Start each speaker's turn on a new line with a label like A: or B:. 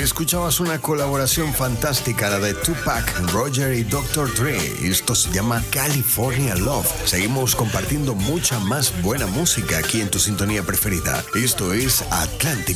A: Escuchabas una colaboración fantástica, la de Tupac, Roger y Dr. Dre. Esto se llama California Love. Seguimos compartiendo mucha más buena música aquí en tu sintonía preferida. Esto es Atlántico